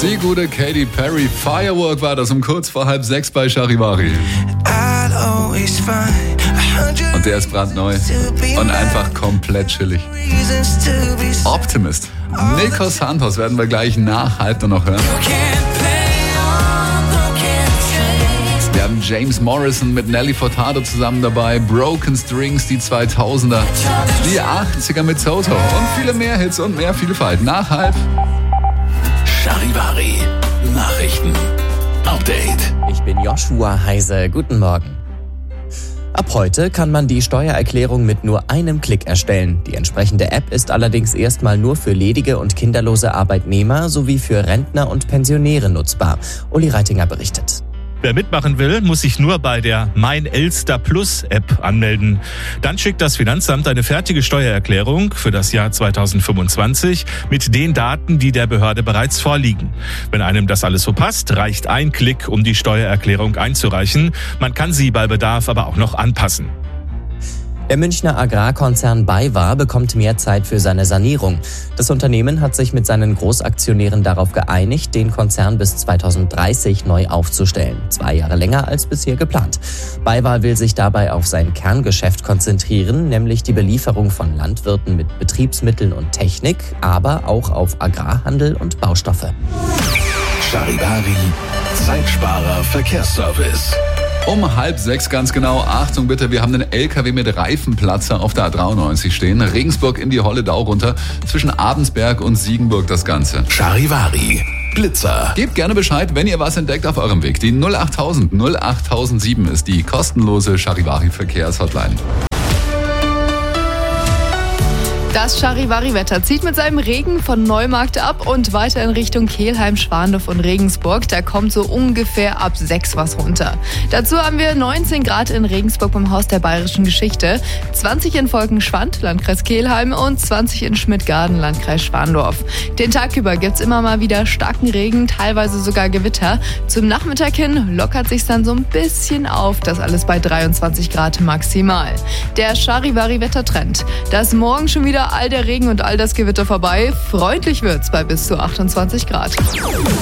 Die gute Katy Perry, Firework war das um kurz vor 5:30 bei Charivari. Und der ist brandneu und einfach komplett chillig. Optimist. Nico Santos werden wir gleich nach 5 noch hören. Wir haben James Morrison mit Nelly Furtado zusammen dabei, Broken Strings, die 2000er, die 80er mit Toto und viele mehr Hits und mehr Vielfalt. Nach 5. Charivari. Nachrichten. Update. Ich bin Joshua Heise. Guten Morgen. Ab heute kann man die Steuererklärung mit nur einem Klick erstellen. Die entsprechende App ist allerdings erstmal nur für ledige und kinderlose Arbeitnehmer sowie für Rentner und Pensionäre nutzbar. Uli Reitinger berichtet. Wer mitmachen will, muss sich nur bei der Mein Elster Plus App anmelden. Dann schickt das Finanzamt eine fertige Steuererklärung für das Jahr 2025 mit den Daten, die der Behörde bereits vorliegen. Wenn einem das alles so passt, reicht ein Klick, um die Steuererklärung einzureichen. Man kann sie bei Bedarf aber auch noch anpassen. Der Münchner Agrarkonzern BayWa bekommt mehr Zeit für seine Sanierung. Das Unternehmen hat sich mit seinen Großaktionären darauf geeinigt, den Konzern bis 2030 neu aufzustellen. 2 Jahre länger als bisher geplant. BayWa will sich dabei auf sein Kerngeschäft konzentrieren, nämlich die Belieferung von Landwirten mit Betriebsmitteln und Technik, aber auch auf Agrarhandel und Baustoffe. Charivari. Zeitsparer Verkehrsservice. Um 5:30 ganz genau. Achtung bitte, wir haben einen LKW mit Reifenplatzer auf der A93 stehen. Regensburg in die Holledau runter. Zwischen Abensberg und Siegenburg das Ganze. Charivari. Blitzer. Gebt gerne Bescheid, wenn ihr was entdeckt auf eurem Weg. Die 08000 08007 ist die kostenlose Charivari-Verkehrshotline. Das Charivari-Wetter zieht mit seinem Regen von Neumarkt ab und weiter in Richtung Kelheim, Schwandorf und Regensburg. Da kommt so ungefähr ab 6 was runter. Dazu haben wir 19 Grad in Regensburg beim Haus der Bayerischen Geschichte, 20 in Volkenschwand, Landkreis Kelheim und 20 in Schmidtgarden, Landkreis Schwandorf. Den Tag über gibt's immer mal wieder starken Regen, teilweise sogar Gewitter. Zum Nachmittag hin lockert sich's dann so ein bisschen auf, das alles bei 23 Grad maximal. Der Charivari-Wettertrend. Da ist morgen schon wieder all der Regen und all das Gewitter vorbei. Freundlich wird's bei bis zu 28 Grad.